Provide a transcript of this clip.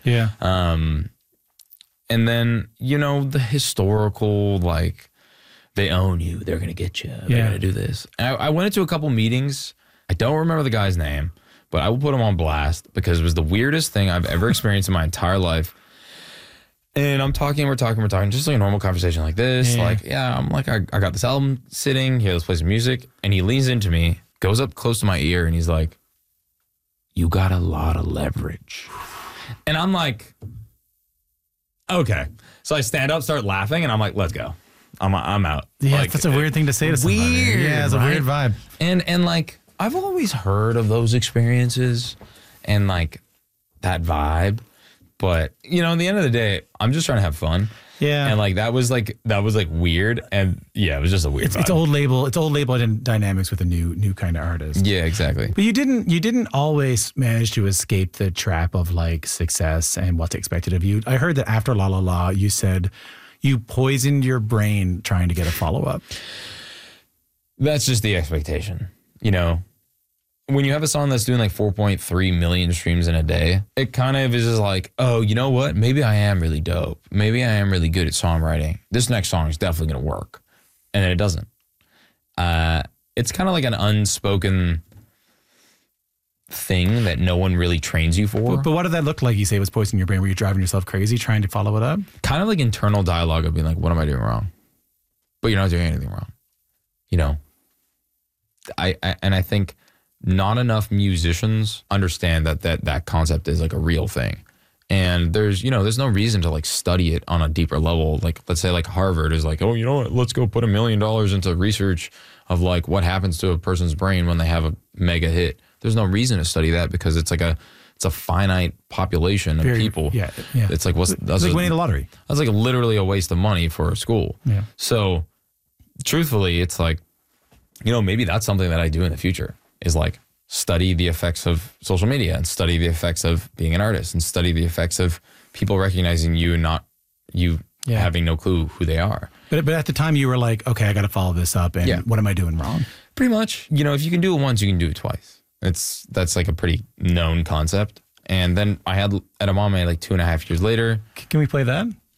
Yeah. And then, you know, the historical, like, they own you. They're going to get you. They're going to do this. And I went into a couple meetings. I don't remember the guy's name, but I will put him on blast because it was the weirdest thing I've ever experienced in my entire life. And we're talking, just like a normal conversation like this. Yeah. Like, I'm like, I got this album sitting here, let's play some music. And he leans into me, goes up close to my ear, and he's like, you got a lot of leverage. And I'm like, okay. So I stand up, start laughing, and I'm like, let's go. I'm out. Yeah, like, that's a weird thing to say to somebody. Weird. Yeah, it's a weird vibe. And like, I've always heard of those experiences and like that vibe. But, you know, at the end of the day, I'm just trying to have fun. Yeah. And like that was like weird. And yeah, it was just a weird vibe. It's old label dynamics with a new kind of artist. Yeah, exactly. But you didn't always manage to escape the trap of like success and what's expected of you. I heard that after La La La, you said you poisoned your brain trying to get a follow-up. That's just the expectation. You know, when you have a song that's doing like 4.3 million streams in a day, it kind of is just like, oh, you know what? Maybe I am really dope. Maybe I am really good at songwriting. This next song is definitely going to work. And then it doesn't. It's kind of like an unspoken thing that no one really trains you for. But what did that look like? You say it was poisoning your brain. Were you driving yourself crazy trying to follow it up? Kind of like internal dialogue of being like, what am I doing wrong? But you're not doing anything wrong. You know? I think not enough musicians understand that concept is like a real thing. And there's no reason to like study it on a deeper level. Like, let's say like Harvard is like, oh, you know what? Let's go put $1 million into research of like what happens to a person's brain when they have a mega hit. There's no reason to study that because it's a finite population of people. Yeah. It's like, that's like winning the lottery. That's like literally a waste of money for a school. Yeah. So truthfully, it's like, you know, maybe that's something that I do in the future is like study the effects of social media and study the effects of being an artist and study the effects of people recognizing you and not you having no clue who they are. But at the time you were like, okay, I got to follow this up. And what am I doing wrong? Pretty much. You know, if you can do it once, you can do it twice. That's like a pretty known concept. And then I had Edamame like 2.5 years later. Can we play that?